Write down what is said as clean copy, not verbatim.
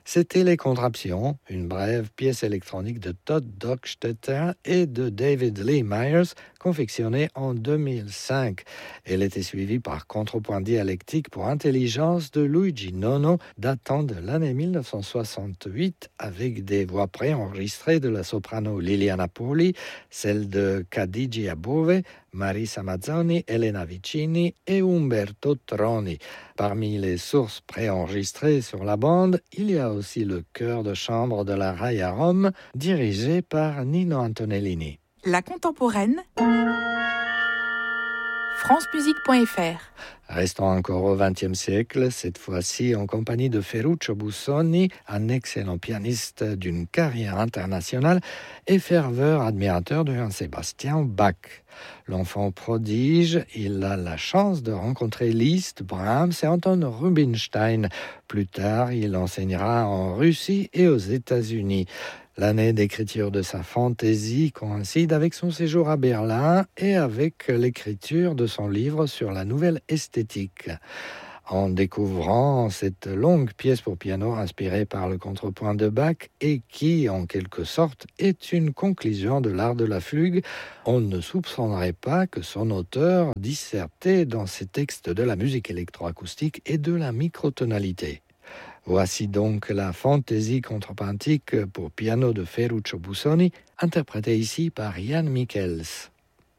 C'était Les Contraptions, une brève pièce électronique de Todd Dockstetter et de David Lee Myers, confectionnée en 2005. Elle était suivie par Contrepoint dialectique pour intelligence de Luigi Nono, datant de l'année 1968, avec des voix préenregistrées de la soprano Liliana Poli, celle de Khadija Bove, Marisa Mazzoni, Elena Vicini et Umberto Troni. Parmi les sources préenregistrées sur la bande, il y a aussi le chœur de chambre de la Raia Rome, dirigé par Nino Antonellini. La contemporaine, francemusique.fr. Restons encore au XXe siècle, cette fois-ci en compagnie de Ferruccio Busoni, un excellent pianiste d'une carrière internationale et ferveur admirateur de Jean-Sébastien Bach. L'enfant prodige, il a la chance de rencontrer Liszt, Brahms et Anton Rubinstein. Plus tard, il enseignera en Russie et aux États-Unis. L'année d'écriture de sa fantaisie coïncide avec son séjour à Berlin et avec l'écriture de son livre sur la nouvelle esthétique. En découvrant cette longue pièce pour piano inspirée par le contrepoint de Bach et qui, en quelque sorte, est une conclusion de l'art de la fugue, on ne soupçonnerait pas que son auteur dissertait dans ses textes de la musique électroacoustique et de la microtonalité. Voici donc la fantaisie contrepointique pour piano de Ferruccio Busoni, interprétée ici par Jan Michels.